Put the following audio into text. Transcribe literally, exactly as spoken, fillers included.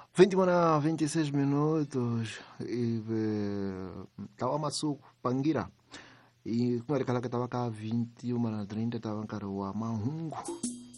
vinte mana vinte e seis minutos e estava Masuku Pangira e como era que ela estava cá vinte e uma na trinta estava cara o Mahungu